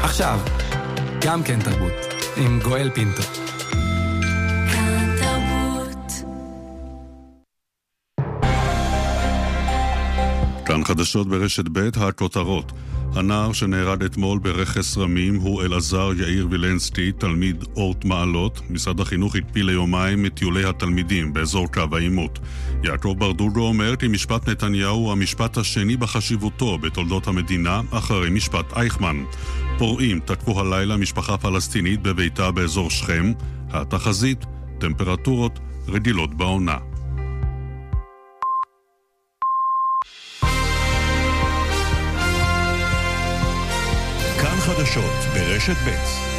עכשיו, גם כן תרבות, עם גואל פינטו. כאן תרבות. כאן חדשות ברשת ב' הכותרות. הנער שנהרג אתמול ברכס רמים הוא אלעזר יאיר וילנסקי, תלמיד אורט מעלות. משרד החינוך הקפיא ליומיים את טיולי התלמידים באזור קו העימות. יעקב ברדוגו אומר כי משפט נתניהו הוא המשפט השני בחשיבותו בתולדות המדינה אחרי משפט אייכמן. פורעים תקפו הלילה משפחה פלסטינית בביתה באזור שכם. התחזית, טמפרטורות רגילות בעונה. חדשות ברשת ב'.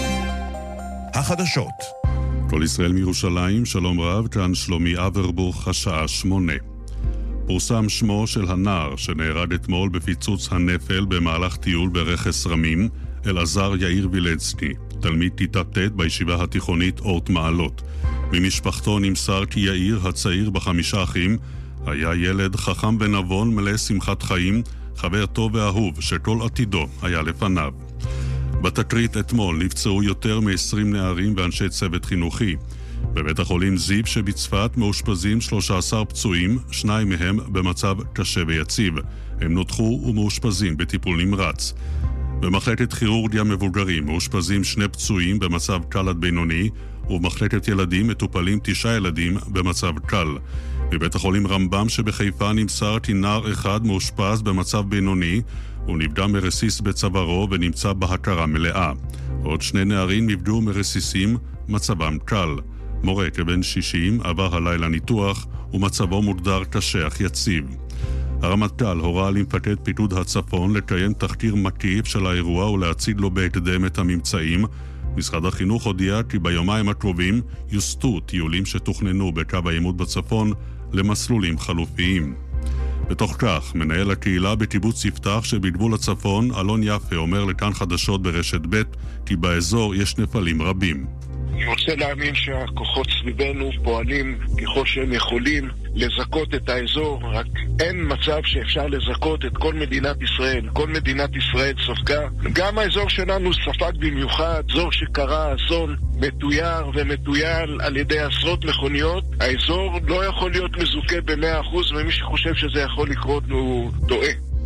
החדשות. כל ישראל מירושלים, שלום רב, כאן שלומי אברבוך, השעה 8. פורסם שמו של הנער שנהרג אתמול בפיצוץ הנפל במהלך טיול ברכס רמים, אלעזר יאיר וילנסקי, תלמיד כיתה ט' בישיבה התיכונית אורט מעלות. ממשפחתו נמסר כי יאיר הצעיר ב5 אחים היה ילד חכם ונבון מלא שמחת חיים, חבר טוב ואהוב שכל עתידו היה לפניו. בתקרית אתמול נפצעו יותר מ-20 נערים ואנשי צוות חינוכי. בבית החולים זיו שבצפת מאושפזים 13 פצועים, 2 מהם במצב קשה ויציב. הם נותחו ומאושפזים בטיפול נמרץ. במחלקת כירורגיה מבוגרים מאושפזים 2 פצועים במצב קל עד בינוני, ובמחלקת ילדים מטופלים 9 ילדים במצב קל. בבית החולים רמב"ם שבחיפה נמסר כי נער אחד מאושפז במצב בינוני, הוא נפגע מרסיס בצווארו ונמצא בהכרה מלאה. עוד 2 נערים נפגעו מרסיסים, מצבם קל. מורה כבן 60 עבר הלילה ניתוח ומצבו מוגדר קשה אך יציב. הרמטכ"ל הורה למפקד פיקוד הצפון לקיים תחקיר מקיף של האירוע ולהציג לו בהקדם את הממצאים. משרד החינוך הודיע כי ביומיים הקרובים יוסטו טיולים שתוכננו בקו העימות בצפון למסלולים חלופיים. בתוך כך, מנהל הקהילה בקיבוץ יפתח שבגבול הצפון, אלון יפה, אומר לכאן חדשות ברשת ב' כי באזור יש נפלים רבים. אני רוצה להאמין שהכוחות סביבנו פועלים ככל שהם יכולים לזכות את האזור, רק אין מצב שאפשר לזכות את כל מדינת ישראל. כל מדינת ישראל ספגה. גם האזור שלנו ספג במיוחד, אזור שקרה אסון מתויר ומתויל על ידי עשרות מכוניות. האזור לא יכול להיות מזוכה ב100%, ומי שחושב שזה יכול לקרות הוא טועה.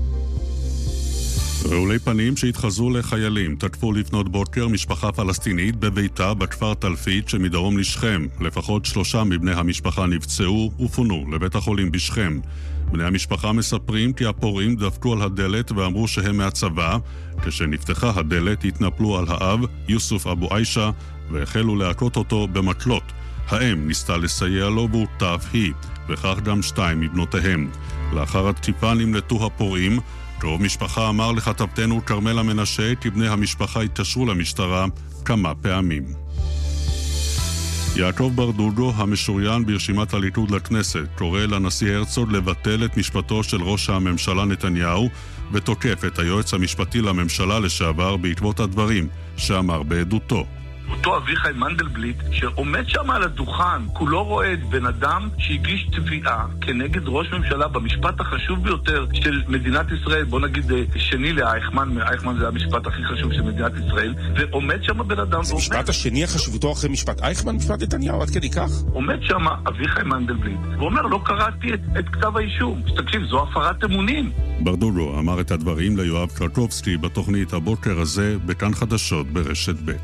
רעולי פנים שהתחזו לחיילים תקפו לפנות בוקר משפחה פלסטינית בביתה בכפר תלפית שמדרום לשכם. לפחות 3 מבני המשפחה נפצעו ופונו לבית החולים בשכם. בני המשפחה מספרים כי הפורעים דפקו על הדלת ואמרו שהם מהצבא. כשנפתחה הדלת התנפלו על האב, יוסוף אבו עיישה, והחלו להכות אותו במקלות. האם ניסתה לסייע לו והוטף היא, וכך גם 2 מבנותיהם. לאחר התקיפה נמלטו הפורעים. קרוב משפחה אמר לכתבתנו כרמלה מנשה כי בני המשפחה התקשרו למשטרה כמה פעמים. יעקב ברדוגו, המשוריין ברשימת הליכוד לכנסת, קורא לנשיא הרצוג לבטל את משפטו של ראש הממשלה נתניהו ותוקף את היועץ המשפטי לממשלה לשעבר בעקבות הדברים שאמר בעדותו. אותו אביחי מנדלבליט שעומד שם על הדוכן, כולו רואה את בן אדם שהגיש תביעה כנגד ראש ממשלה במשפט החשוב ביותר של מדינת ישראל, בוא נגיד שני לאייכמן, אייכמן זה המשפט הכי חשוב של מדינת ישראל, ועומד שם בן אדם זה משפט השני החשיבותו אחרי משפט אייכמן, משפט נתניהו, עד כדי כך? עומד שם אביחי מנדלבליט ואומר לא קראתי את כתב האישום. תקשיב, זו הפרת אמונים. ברדוגו אמר את הדברים ליואב קרקובסקי בתוכנית הבוקר הזה בכאן חדשות ברשת ב'.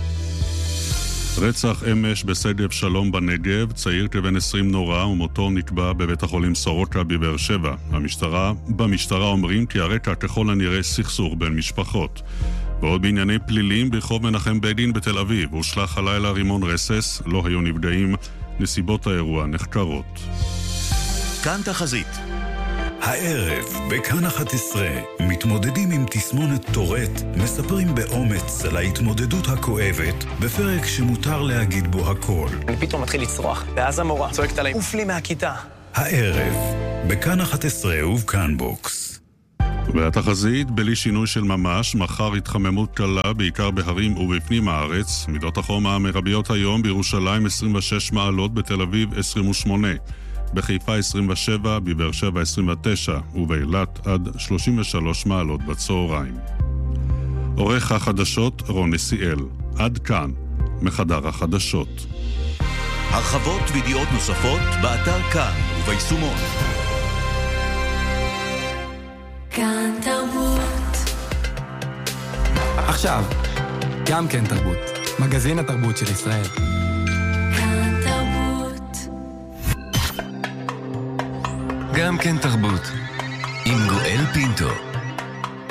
רצח אמש בשגב שלום בנגב, צעיר כבן 20 נורא ומותו נקבע בבית החולים סורוקה בבאר שבע. במשטרה אומרים כי הרקע ככל הנראה סכסוך בין משפחות. ועוד בענייני פלילים ברחוב מנחם בגין בתל אביב הושלך הלילה רימון רסס, לא היו נפגעים, נסיבות האירוע נחקרות. כאן תחזית. הערב בכאן 11 מתמודדים עם תסמונת טורט, מספרים באומץ על ההתמודדות הכואבת בפרק שמותר להגיד בו הכל. אני פתאום מתחיל לצרוח, ואז המורה צועקת עליי, אוף לי מהכיתה. הערב בכאן 11 ובכאן בוקס. והתחזית, בלי שינוי של ממש, מחר התחממות קלה בעיקר בהרים ובפנים הארץ. מידות החום המרביות היום בירושלים 26 מעלות, בתל אביב 28. בחיפה 27, בבאר שבע 29 ובאילת עד 33 מעלות בצהריים. עורך החדשות רון נסיאל. עד כאן, מחדר החדשות. הרחבות וידיעות נוספות באתר כאן וביישומון. כאן תרבות. עכשיו, גם כן תרבות. מגזין התרבות של ישראל. כאן תרבות. גם כן תרבות. עם גואל פינטו.